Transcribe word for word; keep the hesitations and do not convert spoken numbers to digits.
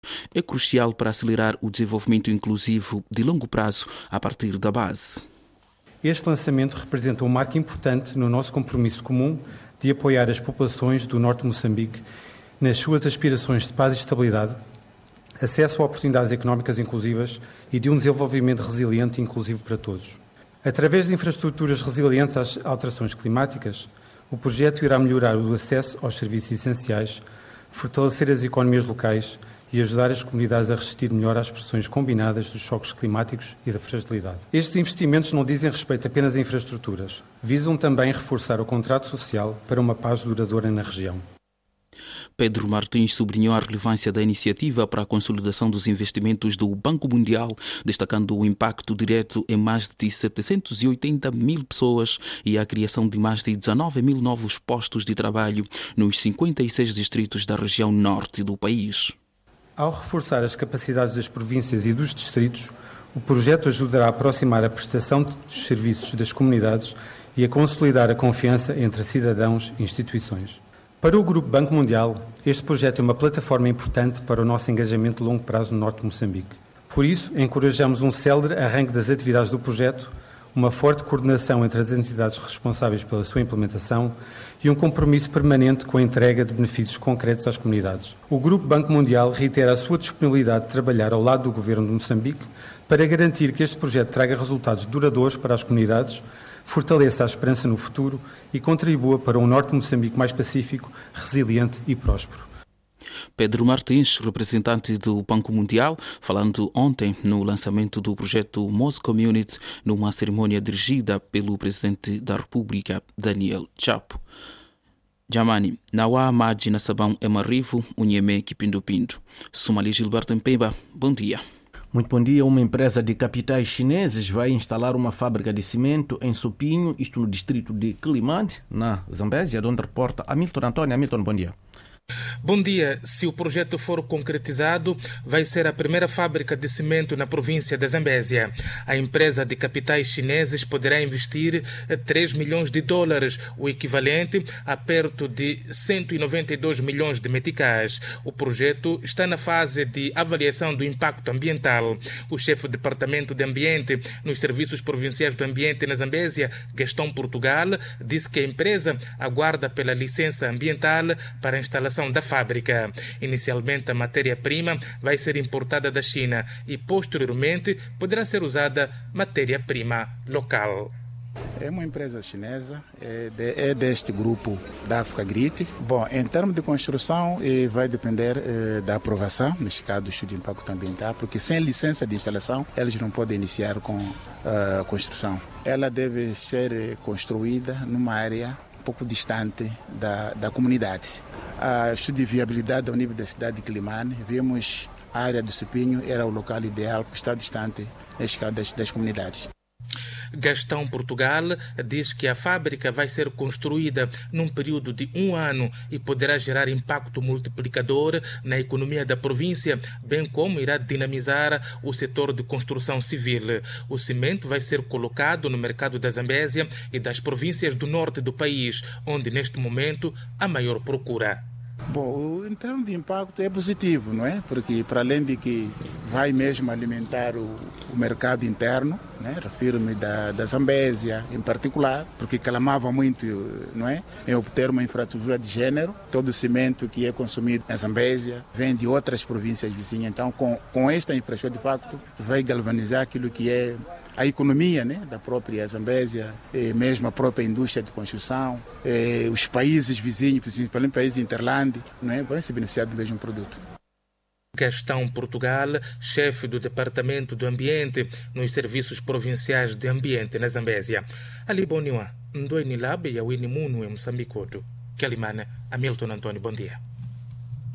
é crucial para acelerar o desenvolvimento inclusivo de longo prazo a partir da base. Este lançamento representa um marco importante no nosso compromisso comum de apoiar as populações do norte de Moçambique nas suas aspirações de paz e estabilidade, acesso a oportunidades económicas inclusivas e de um desenvolvimento resiliente e inclusivo para todos. Através de infraestruturas resilientes às alterações climáticas, o projeto irá melhorar o acesso aos serviços essenciais, fortalecer as economias locais e ajudar as comunidades a resistir melhor às pressões combinadas dos choques climáticos e da fragilidade. Estes investimentos não dizem respeito apenas a infraestruturas, visam também reforçar o contrato social para uma paz duradoura na região. Pedro Martins sublinhou a relevância da iniciativa para a consolidação dos investimentos do Banco Mundial, destacando o impacto direto em mais de setecentas e oitenta mil pessoas e a criação de mais de dezanove mil novos postos de trabalho nos cinquenta e seis distritos da região norte do país. Ao reforçar as capacidades das províncias e dos distritos, o projeto ajudará a aproximar a prestação dos serviços das comunidades e a consolidar a confiança entre cidadãos e instituições. Para o Grupo Banco Mundial, este projeto é uma plataforma importante para o nosso engajamento de longo prazo no norte de Moçambique. Por isso, encorajamos um célere arranque das atividades do projeto, uma forte coordenação entre as entidades responsáveis pela sua implementação e um compromisso permanente com a entrega de benefícios concretos às comunidades. O Grupo Banco Mundial reitera a sua disponibilidade de trabalhar ao lado do Governo de Moçambique para garantir que este projeto traga resultados duradouros para as comunidades, fortaleça a esperança no futuro e contribua para um norte de Moçambique mais pacífico, resiliente e próspero. Pedro Martins, representante do Banco Mundial, falando ontem no lançamento do projeto Moz Community numa cerimônia dirigida pelo Presidente da República, Daniel Chapo. Jamani, Nawa Maji na Sabão é Marivo, Unheme Kipindopindo. Sumali Gilberto Mpemba, bom dia. Muito bom dia. Uma empresa de capitais chineses vai instalar uma fábrica de cimento em Supinho, isto no distrito de Quilimane, na Zambésia, de onde reporta Hamilton Antônio. Hamilton, bom dia. Bom dia. Se o projeto for concretizado, vai ser a primeira fábrica de cimento na província da Zambésia. A empresa de capitais chineses poderá investir três milhões de dólares, o equivalente a perto de cento e noventa e dois milhões de meticais. O projeto está na fase de avaliação do impacto ambiental. O chefe do Departamento de Ambiente nos Serviços Provinciais do Ambiente na Zambésia, Gastão Portugal, disse que a empresa aguarda pela licença ambiental para a instalação da fábrica. Inicialmente, a matéria-prima vai ser importada da China e, posteriormente, poderá ser usada matéria-prima local. É uma empresa chinesa, é, de, é deste grupo da África Grit. Bom, em termos de construção, eh, vai depender eh, da aprovação, neste caso do estudo de impacto ambiental, porque sem licença de instalação, eles não podem iniciar com a uh, construção. Ela deve ser construída numa área um pouco distante da, da comunidade. A estudo de viabilidade ao nível da cidade de Quilimane, vimos a área do Supinho era o local ideal, que está distante das, das comunidades. Gastão Portugal diz que a fábrica vai ser construída num período de um ano e poderá gerar impacto multiplicador na economia da província, bem como irá dinamizar o setor de construção civil. O cimento vai ser colocado no mercado da Zambésia e das províncias do norte do país, onde neste momento há maior procura. Bom, em termos de impacto é positivo, não é? Porque para além de que vai mesmo alimentar o, o mercado interno, né? Refiro-me da, da Zambésia em particular, porque clamava muito, não é? Em obter uma infraestrutura de gênero. Todo o cimento que é consumido na Zambésia vem de outras províncias vizinhas. Então, com, com esta infraestrutura, de facto, vai galvanizar aquilo que é a economia, né, da própria Zambésia, e mesmo a própria indústria de construção, e os países vizinhos, principalmente países de Interland, né, vão se beneficiar do mesmo produto. Gastão Portugal, chefe do Departamento do Ambiente nos Serviços Provinciais de Ambiente na Zambésia. Ali Boniwa, Ndoi Nilabe e Awini Munu em Moçambique. Quilimane, Hamilton Antônio, bom dia.